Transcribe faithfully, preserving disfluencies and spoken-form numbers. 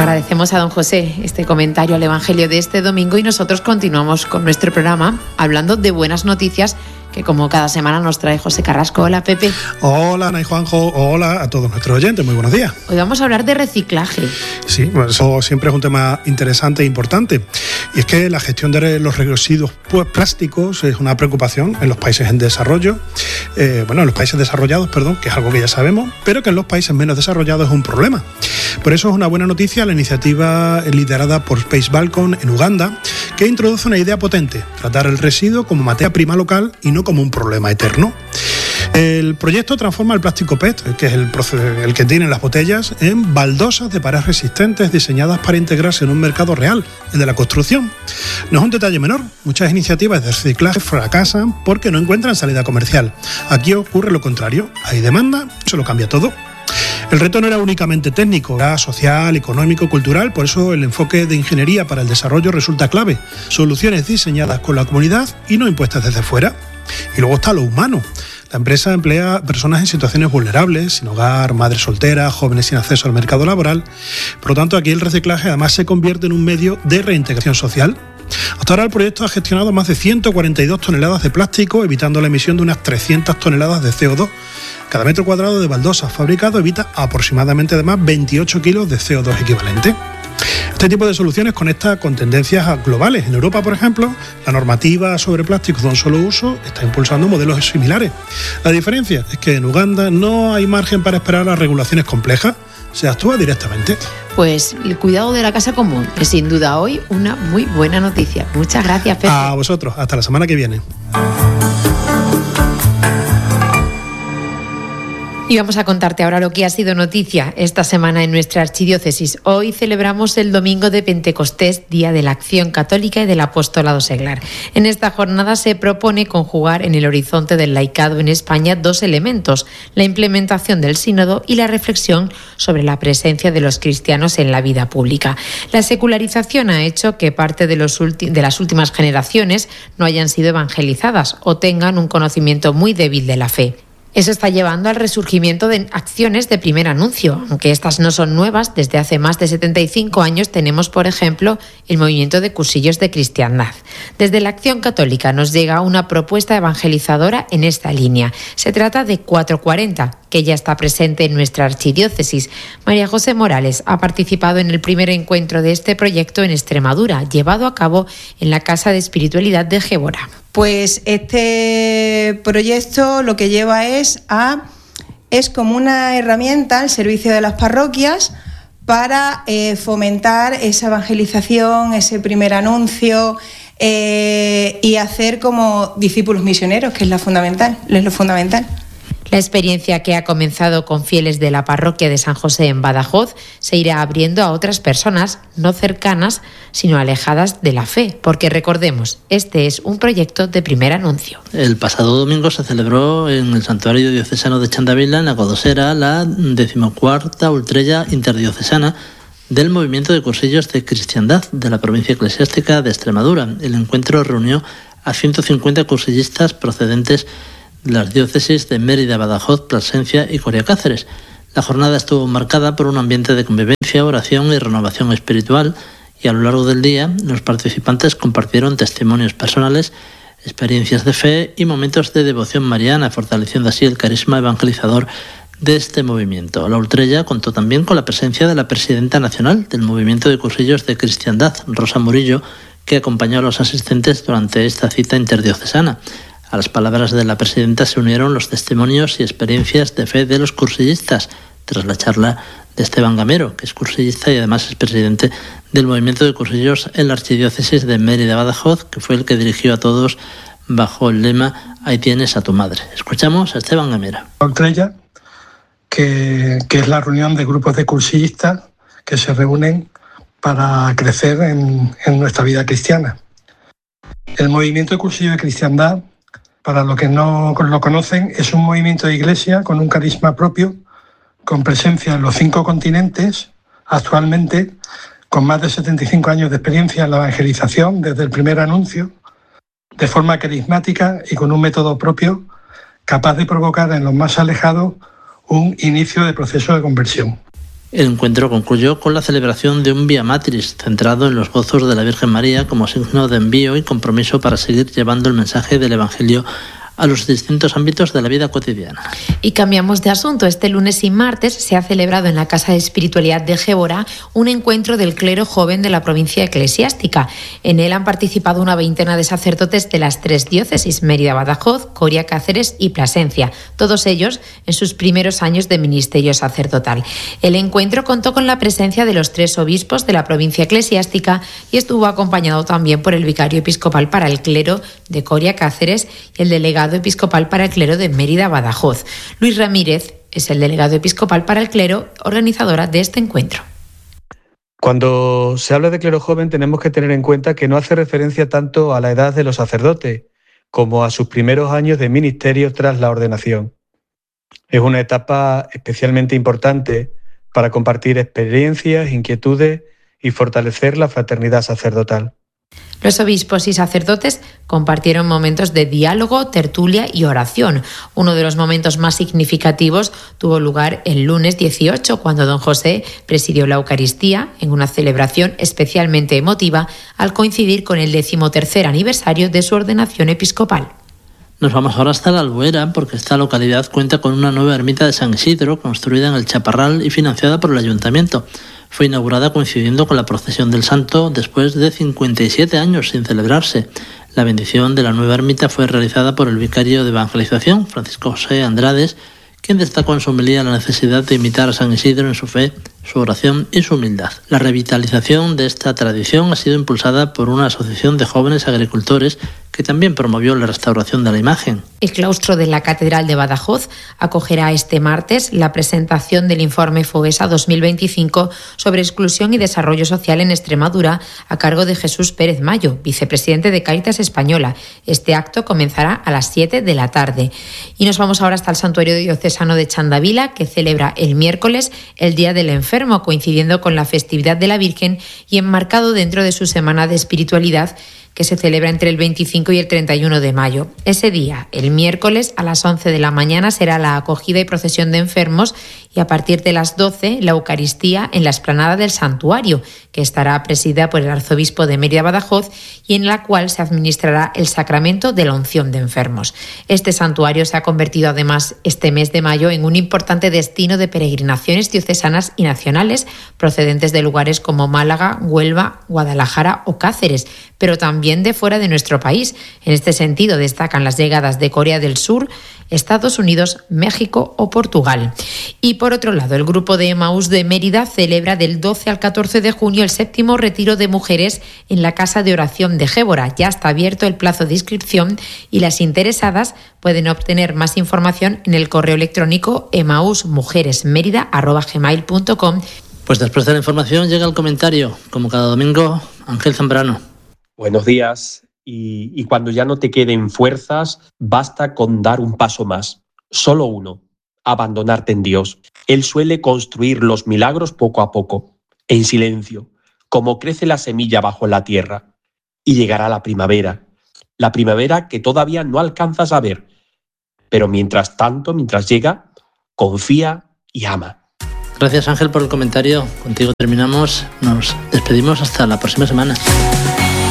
Agradecemos a don José este comentario al Evangelio de este domingo y nosotros continuamos con nuestro programa hablando de buenas noticias que como cada semana nos trae José Carrasco. Hola, Pepe. Hola, Ana y Juanjo. Hola a todos nuestros oyentes. Muy buenos días. Hoy vamos a hablar de reciclaje. Sí, bueno, eso siempre es un tema interesante e importante. Y es que la gestión de los residuos plásticos es una preocupación en los países en desarrollo, eh, bueno, en los países desarrollados, perdón, que es algo que ya sabemos, pero que en los países menos desarrollados es un problema. Por eso es una buena noticia la iniciativa liderada por Space Balcon en Uganda, que introduce una idea potente: tratar el residuo como materia prima local y no como un problema eterno. El proyecto transforma el plástico P E T, que es el, el que tienen las botellas, en baldosas de pared resistentes diseñadas para integrarse en un mercado real, el de la construcción. No es un detalle menor, muchas iniciativas de reciclaje fracasan porque no encuentran salida comercial. Aquí ocurre lo contrario, hay demanda, se lo cambia todo. El reto no era únicamente técnico, era social, económico, cultural, por eso el enfoque de ingeniería para el desarrollo resulta clave. Soluciones diseñadas con la comunidad y no impuestas desde fuera. Y luego está lo humano. La empresa emplea personas en situaciones vulnerables, sin hogar, madres solteras, jóvenes sin acceso al mercado laboral. Por lo tanto, aquí el reciclaje además se convierte en un medio de reintegración social. Hasta ahora el proyecto ha gestionado más de ciento cuarenta y dos toneladas de plástico, evitando la emisión de unas trescientas toneladas de C O dos. Cada metro cuadrado de baldosas fabricado evita aproximadamente además veintiocho kilos de C O dos equivalente. Este tipo de soluciones conecta con tendencias globales. En Europa, por ejemplo, la normativa sobre plásticos de un solo uso está impulsando modelos similares. La diferencia es que en Uganda no hay margen para esperar a regulaciones complejas, se actúa directamente. Pues el cuidado de la casa común es sin duda hoy una muy buena noticia. Muchas gracias, Pepe. A vosotros, hasta la semana que viene. Y vamos a contarte ahora lo que ha sido noticia esta semana en nuestra archidiócesis. Hoy celebramos el domingo de Pentecostés, Día de la Acción Católica y del Apostolado Seglar. En esta jornada se propone conjugar en el horizonte del laicado en España dos elementos: la implementación del sínodo y la reflexión sobre la presencia de los cristianos en la vida pública. La secularización ha hecho que parte de, los ulti- de las últimas generaciones no hayan sido evangelizadas o tengan un conocimiento muy débil de la fe. Eso está llevando al resurgimiento de acciones de primer anuncio. Aunque estas no son nuevas, desde hace más de setenta y cinco años tenemos, por ejemplo, el movimiento de cursillos de cristiandad. Desde la Acción Católica nos llega una propuesta evangelizadora en esta línea. Se trata de cuatrocientos cuarenta, que ya está presente en nuestra archidiócesis. María José Morales ha participado en el primer encuentro de este proyecto en Extremadura, llevado a cabo en la Casa de Espiritualidad de Gébora. Pues este proyecto lo que lleva es a es como una herramienta al servicio de las parroquias para eh, fomentar esa evangelización, ese primer anuncio eh, y hacer como discípulos misioneros, que es la fundamental, es lo fundamental. La experiencia que ha comenzado con fieles de la parroquia de San José en Badajoz se irá abriendo a otras personas no cercanas, sino alejadas de la fe, porque recordemos, este es un proyecto de primer anuncio. El pasado domingo se celebró en el Santuario Diocesano de Chandavila, en la Codosera, la decimocuarta ultrella interdiocesana del movimiento de cursillos de cristiandad de la provincia eclesiástica de Extremadura. El encuentro reunió a ciento cincuenta cursillistas procedentes de las diócesis de Mérida, Badajoz, Plasencia y Coria Cáceres. La jornada estuvo marcada por un ambiente de convivencia, oración y renovación espiritual, y a lo largo del día los participantes compartieron testimonios personales, experiencias de fe y momentos de devoción mariana, fortaleciendo así el carisma evangelizador de este movimiento. La ultrella contó también con la presencia de la presidenta nacional del movimiento de cursillos de cristiandad, Rosa Murillo, que acompañó a los asistentes durante esta cita interdiocesana. A las palabras de la presidenta se unieron los testimonios y experiencias de fe de los cursillistas, tras la charla de Esteban Gamero, que es cursillista y además es presidente del movimiento de cursillos en la archidiócesis de Mérida-Badajoz, que fue el que dirigió a todos bajo el lema "Ahí tienes a tu madre". Escuchamos a Esteban Gamero. Ultrella, que, que es la reunión de grupos de cursillistas que se reúnen para crecer en, en nuestra vida cristiana. El movimiento de cursillos de cristiandad, para los que no lo conocen, es un movimiento de iglesia con un carisma propio, con presencia en los cinco continentes, actualmente con más de setenta y cinco años de experiencia en la evangelización desde el primer anuncio, de forma carismática y con un método propio capaz de provocar en los más alejados un inicio de proceso de conversión. El encuentro concluyó con la celebración de un Vía Matriz centrado en los gozos de la Virgen María como signo de envío y compromiso para seguir llevando el mensaje del Evangelio a los distintos ámbitos de la vida cotidiana. Y cambiamos de asunto. Este lunes y martes se ha celebrado en la Casa de Espiritualidad de Gébora un encuentro del clero joven de la provincia eclesiástica. En él han participado una veintena de sacerdotes de las tres diócesis, Mérida, Badajoz, Coria, Cáceres y Plasencia, todos ellos en sus primeros años de ministerio sacerdotal. El encuentro contó con la presencia de los tres obispos de la provincia eclesiástica y estuvo acompañado también por el vicario episcopal para el clero de Coria, Cáceres y el delegado episcopal para el clero de Mérida, Badajoz. Luis Ramírez es el delegado episcopal para el clero, organizadora de este encuentro. Cuando se habla de clero joven tenemos que tener en cuenta que no hace referencia tanto a la edad de los sacerdotes como a sus primeros años de ministerio tras la ordenación. Es una etapa especialmente importante para compartir experiencias, inquietudes y fortalecer la fraternidad sacerdotal. Los obispos y sacerdotes compartieron momentos de diálogo, tertulia y oración. Uno de los momentos más significativos tuvo lugar el lunes dieciocho, cuando don José presidió la Eucaristía en una celebración especialmente emotiva al coincidir con el decimotercer aniversario de su ordenación episcopal. Nos vamos ahora hasta la Albuera, porque esta localidad cuenta con una nueva ermita de San Isidro, construida en el Chaparral y financiada por el Ayuntamiento. Fue inaugurada coincidiendo con la procesión del Santo después de cincuenta y siete años sin celebrarse. La bendición de la nueva ermita fue realizada por el vicario de evangelización, Francisco José Andrades, quien destacó en su homilía la necesidad de imitar a San Isidro en su fe, su oración y su humildad. La revitalización de esta tradición ha sido impulsada por una asociación de jóvenes agricultores que también promovió la restauración de la imagen. El claustro de la Catedral de Badajoz acogerá este martes la presentación del informe FOESA dos mil veinticinco sobre exclusión y desarrollo social en Extremadura a cargo de Jesús Pérez Mayo, vicepresidente de Cáritas Española. Este acto comenzará a las siete de la tarde. Y nos vamos ahora hasta el Santuario Diocesano de Chandavila, que celebra el miércoles el Día del Enfermo, coincidiendo con la festividad de la Virgen y enmarcado dentro de su semana de espiritualidad, que se celebra entre el veinticinco y el treinta y uno de mayo. Ese día, el miércoles, a las once de la mañana, será la acogida y procesión de enfermos y a partir de las doce, la Eucaristía en la explanada del santuario, que estará presidida por el arzobispo de Mérida Badajoz y en la cual se administrará el sacramento de la unción de enfermos. Este santuario se ha convertido además este mes de mayo en un importante destino de peregrinaciones diocesanas y nacionales procedentes de lugares como Málaga, Huelva, Guadalajara o Cáceres, pero también de fuera de nuestro país. En este sentido destacan las llegadas de Corea del Sur, Estados Unidos, México o Portugal. Y por otro lado, el grupo de Emaús de Mérida celebra del doce al catorce de junio el séptimo retiro de mujeres en la Casa de Oración de Gébora. Ya está abierto el plazo de inscripción y las interesadas pueden obtener más información en el correo electrónico emausmujeresmerida arroba gmail punto com. Pues después de la información llega el comentario, como cada domingo, Ángel Zambrano. Buenos días. Y, y cuando ya no te queden fuerzas, basta con dar un paso más. Solo uno. Abandonarte en Dios. Él suele construir los milagros poco a poco, en silencio, como crece la semilla bajo la tierra. Y llegará la primavera. La primavera que todavía no alcanzas a ver. Pero mientras tanto, mientras llega, confía y ama. Gracias, Ángel, por el comentario. Contigo terminamos. Nos despedimos hasta la próxima semana.